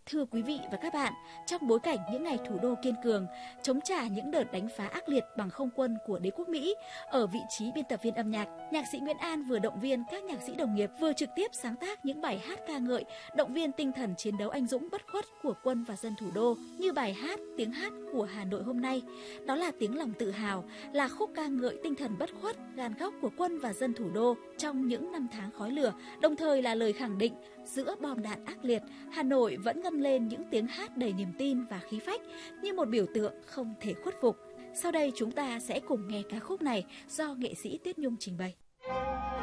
Thưa quý vị và các bạn, trong bối cảnh những ngày thủ đô kiên cường, chống trả những đợt đánh phá ác liệt bằng không quân của đế quốc Mỹ, ở vị trí biên tập viên âm nhạc, nhạc sĩ Nguyễn An vừa động viên các nhạc sĩ đồng nghiệp, vừa trực tiếp sáng tác những bài hát ca ngợi, động viên tinh thần chiến đấu anh dũng bất khuất của quân và dân thủ đô, như bài hát Tiếng hát của Hà Nội hôm nay. Đó là tiếng lòng tự hào, là khúc ca ngợi tinh thần bất khuất, gan góc của quân và dân thủ đô trong những năm tháng khói lửa, đồng thời là lời khẳng định giữa bom đạn ác liệt, Hà Nội vẫn ngân lên những tiếng hát đầy niềm tin và khí phách như một biểu tượng không thể khuất phục. Sau đây chúng ta sẽ cùng nghe ca khúc này do nghệ sĩ Tuyết Nhung trình bày.